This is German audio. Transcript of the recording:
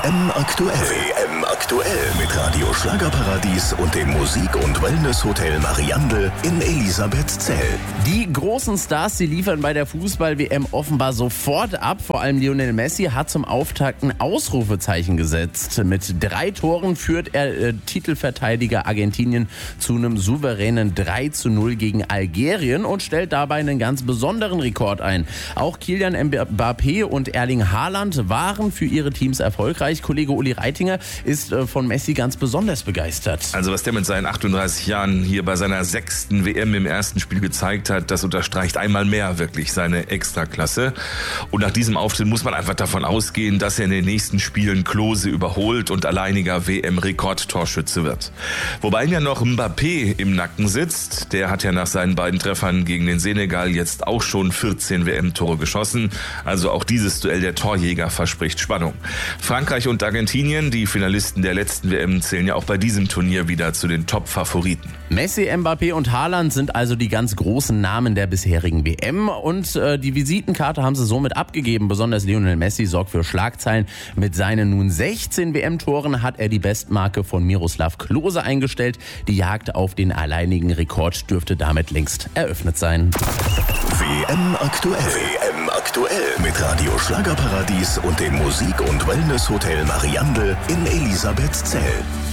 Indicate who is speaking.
Speaker 1: WM aktuell. WM aktuell mit Radio Schlagerparadies und dem Musik- und Wellness-Hotel Mariandel in Elisabethzell.
Speaker 2: Die großen Stars, die liefern bei der Fußball-WM offenbar sofort ab. Vor allem Lionel Messi hat zum Auftakt ein Ausrufezeichen gesetzt. Mit 3 Toren führt er Titelverteidiger Argentinien zu einem souveränen 3:0 gegen Algerien und stellt dabei einen ganz besonderen Rekord ein. Auch Kylian Mbappé und Erling Haaland waren für ihre Teams erfolgreich. Kollege Uli Reitinger ist von Messi ganz besonders begeistert.
Speaker 3: Also was der mit seinen 38 Jahren hier bei seiner 6. WM im ersten Spiel gezeigt hat, das unterstreicht einmal mehr wirklich seine Extraklasse. Und nach diesem Auftritt muss man einfach davon ausgehen, dass er in den nächsten Spielen Klose überholt und alleiniger WM-Rekordtorschütze wird. Wobei ihm ja noch Mbappé im Nacken sitzt. Der hat ja nach seinen beiden Treffern gegen den Senegal jetzt auch schon 14 WM-Tore geschossen. Also auch dieses Duell der Torjäger verspricht Spannung. Frankreich und Argentinien, die Finalisten der letzten WM, zählen ja auch bei diesem Turnier wieder zu den Top-Favoriten.
Speaker 2: Messi, Mbappé und Haaland sind also die ganz großen Namen der bisherigen WM und die Visitenkarte haben sie somit abgegeben. Besonders Lionel Messi sorgt für Schlagzeilen. Mit seinen nun 16 WM-Toren hat er die Bestmarke von Miroslav Klose eingestellt. Die Jagd auf den alleinigen Rekord dürfte damit längst eröffnet sein.
Speaker 1: WM aktuell. WM aktuell mit Radio Schlagerparadies und dem Musik- und Wellness-Hotel Mariandel in Elisabethzell.